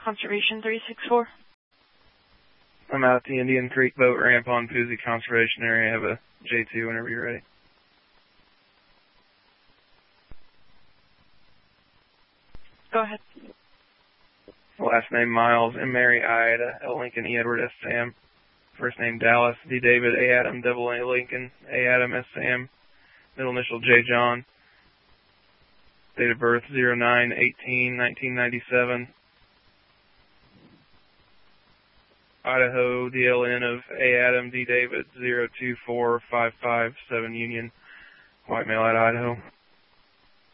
Conservation 364. I'm out at the Indian Creek boat ramp on Poozie Conservation Area. I have a J2 whenever you're ready. Go ahead. Last name Miles, M. Mary, I, Ida, L. Lincoln, E. Edward, S. Sam. First name Dallas, D. David, A. Adam, double A. Lincoln, A. Adam, S. Sam. Middle initial J. John. Date of birth 09/18/1997. Idaho, DLN of A. Adam, D. David 024557 Union. White male out of Idaho.